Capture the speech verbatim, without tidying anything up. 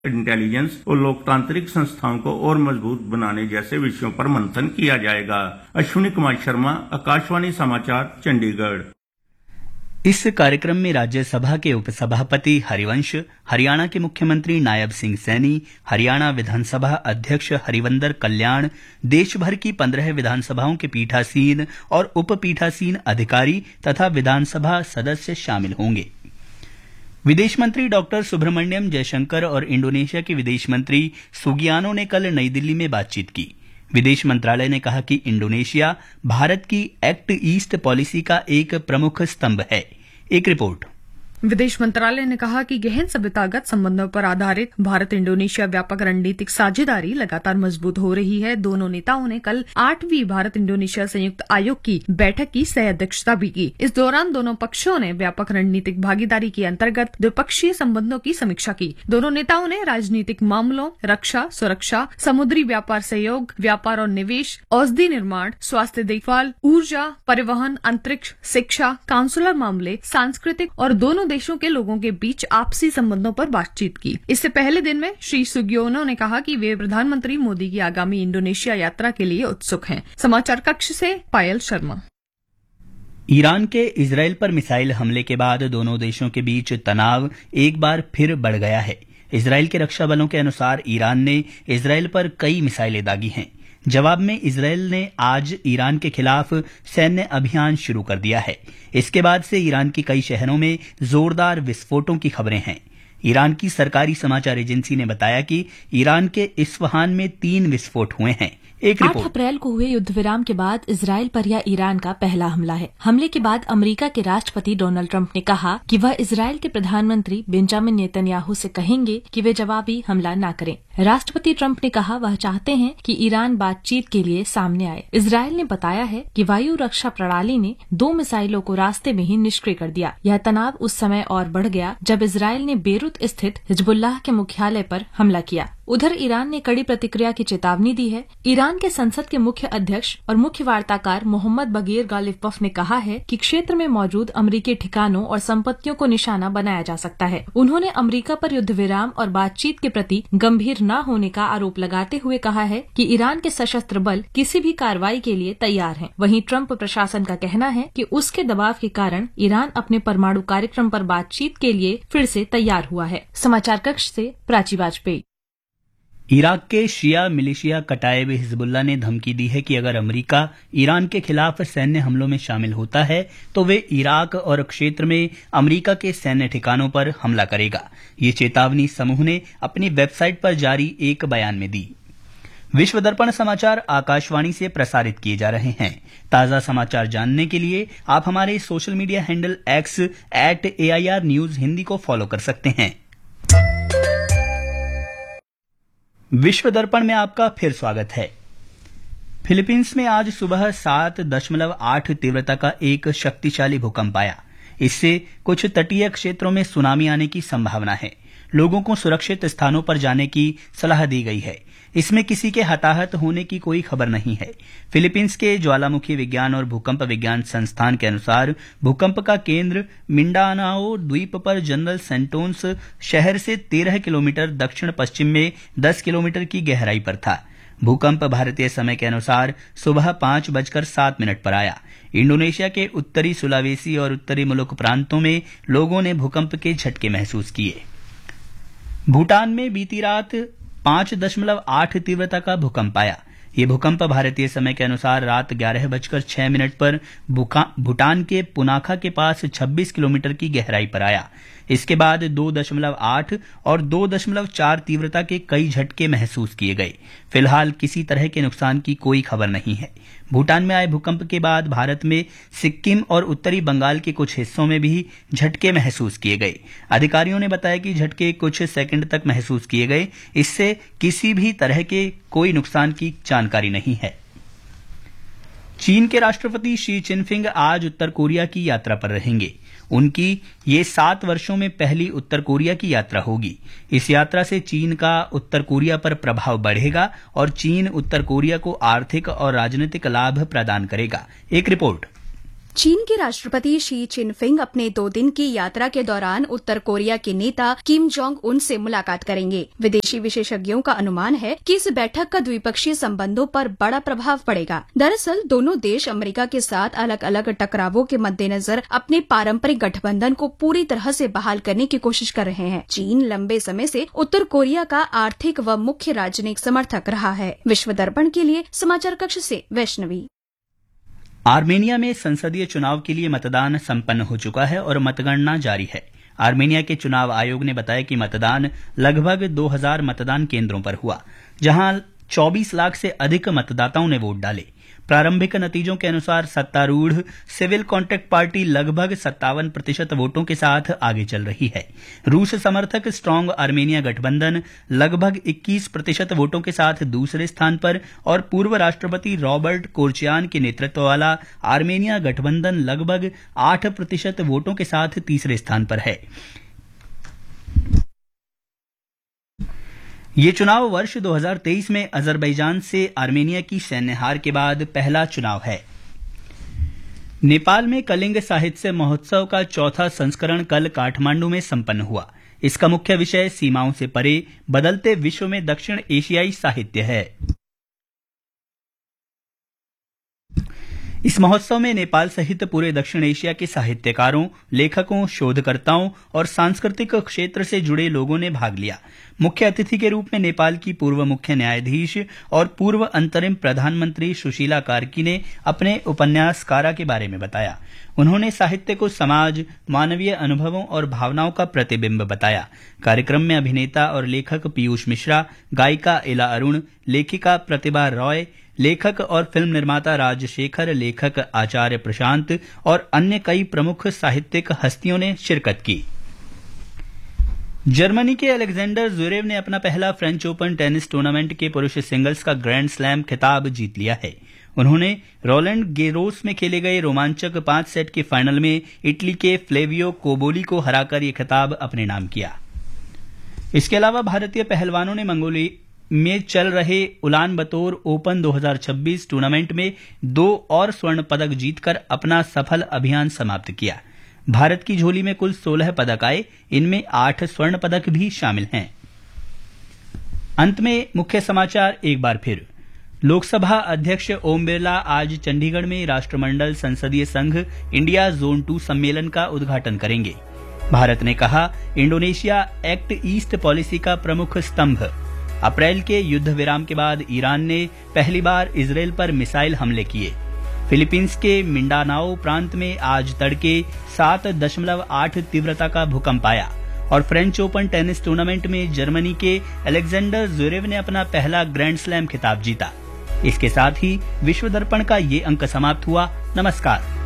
Intelligence और लोकतांत्रिक संस्थाओं को और मजबूत बनाने जैसे विषयों पर मंथन किया जाएगा। अश्विनी कुमार शर्मा, आकाशवाणी समाचार, चंडीगढ़। इस कार्यक्रम में राज्यसभा के उपसभापति हरिवंश, हरियाणा के मुख्यमंत्री नायब सिंह सैनी, हरियाणा विधानसभा अध्यक्ष हरिवंदर कल्याण, देश भर की पंद्रह विधानसभाओं के पीठासीन और उप पीठासीन अधिकारी तथा विधानसभा सदस्य शामिल होंगे। विदेश मंत्री डॉक्टर सुब्रमण्यम जयशंकर और इंडोनेशिया के विदेश मंत्री सुगियानो ने कल नई दिल्ली में बातचीत की। विदेश मंत्रालय ने कहा कि इंडोनेशिया भारत की एक्ट ईस्ट पॉलिसी का एक प्रमुख स्तंभ है। एक रिपोर्ट। विदेश मंत्रालय ने कहा कि गहन सभ्यतागत संबंधों पर आधारित भारत इंडोनेशिया व्यापक रणनीतिक साझेदारी लगातार मजबूत हो रही है। दोनों नेताओं ने कल आठवीं भारत इंडोनेशिया संयुक्त आयोग की बैठक की सह अध्यक्षता भी की। इस दौरान दोनों पक्षों ने व्यापक रणनीतिक भागीदारी के अंतर्गत द्विपक्षीय संबंधों की समीक्षा की। दोनों नेताओं ने राजनीतिक मामलों, रक्षा, सुरक्षा, समुद्री व्यापार सहयोग, व्यापार और निवेश, औषधि निर्माण, स्वास्थ्य देखभाल, ऊर्जा, परिवहन, अंतरिक्ष, शिक्षा, काउंसुलर मामले, सांस्कृतिक और दोनों देशों के लोगों के बीच आपसी संबंधों पर बातचीत की। इससे पहले दिन में श्री सुगियोनो ने कहा कि वे प्रधानमंत्री मोदी की आगामी इंडोनेशिया यात्रा के लिए उत्सुक हैं। समाचार कक्ष से पायल शर्मा। ईरान के इजरायल पर मिसाइल हमले के बाद दोनों देशों के बीच तनाव एक बार फिर बढ़ गया है। इजरायल के रक्षा बलों के अनुसार ईरान ने इजरायल पर कई मिसाइलें दागी हैं। जवाब में इजरायल ने आज ईरान के खिलाफ सैन्य अभियान शुरू कर दिया है। इसके बाद से ईरान के कई शहरों में जोरदार विस्फोटों की खबरें हैं। ईरान की सरकारी समाचार एजेंसी ने बताया कि ईरान के इस्फहान में तीन विस्फोट हुए हैं। एक आठ अप्रैल को हुए युद्ध विराम के बाद इजरायल पर यह ईरान का पहला हमला है। हमले के बाद अमेरिका के राष्ट्रपति डोनाल्ड ट्रंप ने कहा कि वह इजरायल के प्रधानमंत्री बेंजामिन नेतन्याहू से कहेंगे कि वे जवाबी हमला न करें। राष्ट्रपति ट्रंप ने कहा वह चाहते हैं कि ईरान बातचीत के लिए सामने आए। इजरायल ने बताया है कि वायु रक्षा प्रणाली ने दो मिसाइलों को रास्ते में ही निष्क्रिय कर दिया। यह तनाव उस समय और बढ़ गया जब इजरायल ने बेरूत स्थित हिजबुल्लाह के मुख्यालय पर हमला किया। उधर ईरान ने कड़ी प्रतिक्रिया की चेतावनी दी है। ईरान के संसद के मुख्य अध्यक्ष और मुख्य वार्ताकार मोहम्मद बगीर गालिबफ ने कहा है कि क्षेत्र में मौजूद अमेरिकी ठिकानों और संपत्तियों को निशाना बनाया जा सकता है। उन्होंने अमेरिका पर युद्ध विराम और बातचीत के प्रति गंभीर न होने का आरोप लगाते हुए कहा है कि ईरान के सशस्त्र बल किसी भी कार्रवाई के लिए तैयार हैं। वहीं ट्रंप प्रशासन का कहना है कि उसके दबाव के कारण ईरान अपने परमाणु कार्यक्रम पर बातचीत के लिए फिर से तैयार हुआ है। समाचार कक्ष से प्राची वाजपेयी। इराक के शिया मिलिशिया कटायब हिजबुल्लाह ने धमकी दी है कि अगर अमेरिका ईरान के खिलाफ सैन्य हमलों में शामिल होता है तो वे इराक और क्षेत्र में अमेरिका के सैन्य ठिकानों पर हमला करेगा। ये चेतावनी समूह ने अपनी वेबसाइट पर जारी एक बयान में दी। विश्व दर्पण समाचार आकाशवाणी से प्रसारित किए जा रहे हैं। ताजा समाचार जानने के लिए आप हमारे social media handle x eight A I R news Hindi को फॉलो कर सकते हैं। विश्व दर्पण में आपका फिर स्वागत है। फिलीपींस में आज सुबह सात दशमलव आठ तीव्रता का एक शक्तिशाली भूकंप आया। इससे कुछ तटीय क्षेत्रों में सुनामी आने की संभावना है। लोगों को सुरक्षित स्थानों पर जाने की सलाह दी गई है। इसमें किसी के हताहत होने की कोई खबर नहीं है। फिलीपींस के ज्वालामुखी विज्ञान और भूकंप विज्ञान संस्थान के अनुसार भूकंप का केंद्र मिंडानाओ द्वीप पर जनरल सेंटोन्स शहर से तेरह किलोमीटर दक्षिण पश्चिम में दस किलोमीटर की गहराई पर था। भूकंप भारतीय समय के अनुसार सुबह पांच बजकर सात मिनट पर आया। इंडोनेशिया के उत्तरी सुलावेसी और उत्तरी मुलुक प्रांतों में लोगों ने भूकंप के झटके महसूस किए। भूटान में बीती रात पांच दशमलव आठ तीव्रता का भूकंप आया। ये भूकंप भारतीय समय के अनुसार रात ग्यारह बजकर छह मिनट पर भूटान के पुनाखा के पास छब्बीस किलोमीटर की गहराई पर आया। इसके बाद दो दशमलव आठ और दो दशमलव चार तीव्रता के कई झटके महसूस किए गए। फिलहाल किसी तरह के नुकसान की कोई खबर नहीं है। भूटान में आए भूकंप के बाद भारत में सिक्किम और उत्तरी बंगाल के कुछ हिस्सों में भी झटके महसूस किए गए। अधिकारियों ने बताया कि झटके कुछ सेकंड तक महसूस किए गए। इससे किसी भी तरह के कोई नुकसान की जानकारी नहीं है। चीन के राष्ट्रपति शी चिनफिंग आज उत्तर कोरिया की यात्रा पर रहेंगे। उनकी ये सात वर्षों में पहली उत्तर कोरिया की यात्रा होगी। इस यात्रा से चीन का उत्तर कोरिया पर प्रभाव बढ़ेगा और चीन उत्तर कोरिया को आर्थिक और राजनीतिक लाभ प्रदान करेगा। एक रिपोर्ट। चीन के राष्ट्रपति शी चिनफिंग अपने दो दिन की यात्रा के दौरान उत्तर कोरिया के नेता किम जोंग उन से मुलाकात करेंगे। विदेशी विशेषज्ञों का अनुमान है कि इस बैठक का द्विपक्षीय संबंधों पर बड़ा प्रभाव पड़ेगा। दरअसल दोनों देश अमेरिका के साथ अलग अलग टकरावों के मद्देनजर अपने पारंपरिक गठबंधन को पूरी तरह से बहाल करने की कोशिश कर रहे हैं। चीन लंबे समय से उत्तर कोरिया का आर्थिक व मुख्य राजनयिक समर्थक रहा है। विश्व दर्पण के लिए समाचार कक्ष से वैष्णवी। आर्मेनिया में संसदीय चुनाव के लिए मतदान संपन्न हो चुका है और मतगणना जारी है। आर्मेनिया के चुनाव आयोग ने बताया कि मतदान लगभग दो हज़ार मतदान केंद्रों पर हुआ, जहां चौबीस लाख से अधिक मतदाताओं ने वोट डाले। प्रारंभिक नतीजों के अनुसार सत्तारूढ़ सिविल कॉन्ट्रैक्ट पार्टी लगभग सत्तावन प्रतिशत वोटों के साथ आगे चल रही है। रूस समर्थक स्ट्रांग आर्मेनिया गठबंधन लगभग इक्कीस प्रतिशत वोटों के साथ दूसरे स्थान पर और पूर्व राष्ट्रपति रॉबर्ट कोर्चियान के नेतृत्व वाला आर्मेनिया गठबंधन लगभग आठ प्रतिशत वोटों के साथ तीसरे स्थान पर है। ये चुनाव वर्ष दो हज़ार तेईस में अजरबैजान से आर्मेनिया की सैन्य हार के बाद पहला चुनाव है। नेपाल में कलिंग साहित्य महोत्सव का चौथा संस्करण कल काठमांडू में संपन्न हुआ। इसका मुख्य विषय सीमाओं से परे बदलते विश्व में दक्षिण एशियाई साहित्य है। इस महोत्सव में नेपाल सहित पूरे दक्षिण एशिया के साहित्यकारों, लेखकों, शोधकर्ताओं और सांस्कृतिक क्षेत्र से जुड़े लोगों ने भाग लिया। मुख्य अतिथि के रूप में नेपाल की पूर्व मुख्य न्यायाधीश और पूर्व अंतरिम प्रधानमंत्री सुशीला कार्की ने अपने उपन्यास कारा के बारे में बताया। उन्होंने साहित्य को समाज, मानवीय अनुभवों और भावनाओं का प्रतिबिंब बताया। कार्यक्रम में अभिनेता और लेखक पीयूष मिश्रा, गायिका इला अरुण, लेखिका प्रतिभा रॉय, लेखक और फिल्म निर्माता राजशेखर, लेखक आचार्य प्रशांत और अन्य कई प्रमुख साहित्यिक हस्तियों ने शिरकत की। जर्मनी के अलेक्जेंडर ज़्वेरेव ने अपना पहला फ्रेंच ओपन टेनिस टूर्नामेंट के पुरुष सिंगल्स का ग्रैंड स्लैम खिताब जीत लिया है। उन्होंने रोलैंड गेरोस में खेले गए रोमांचक पांच सेट के फाइनल में इटली के फ्लेवियो कोबोली को हराकर यह खिताब अपने नाम किया। इसके अलावा भारतीय पहलवानों ने मंगोली में चल रहे उलान बतोर ओपन दो हज़ार छब्बीस टूर्नामेंट में दो और स्वर्ण पदक जीतकर अपना सफल अभियान समाप्त किया। भारत की झोली में कुल सोलह पदक आए, इनमें आठ स्वर्ण पदक भी शामिल हैं। अंत में मुख्य समाचार एक बार फिर। लोकसभा अध्यक्ष ओम बिरला आज चंडीगढ़ में राष्ट्रमंडल संसदीय संघ इंडिया जोन टू सम्मेलन का उद्घाटन करेंगे। भारत ने कहा, इंडोनेशिया एक्ट ईस्ट पॉलिसी का प्रमुख स्तंभ। अप्रैल के युद्ध विराम के बाद ईरान ने पहली बार इजरायल पर मिसाइल हमले किए। फिलीपींस के मिंडानाओ प्रांत में आज तड़के सात दशमलव आठ तीव्रता का भूकंप आया और फ्रेंच ओपन टेनिस टूर्नामेंट में जर्मनी के अलेक्जेंडर ज़्वेरेव ने अपना पहला ग्रैंड स्लैम खिताब जीता। इसके साथ ही विश्व दर्पण का ये अंक समाप्त हुआ। नमस्कार।